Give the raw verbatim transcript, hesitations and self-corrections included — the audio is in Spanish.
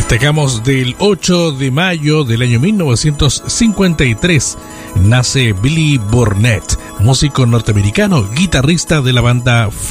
Destacamos del ocho de mayo del año mil novecientos cincuenta y tres. Nace Billy Burnett, músico norteamericano, guitarrista de la banda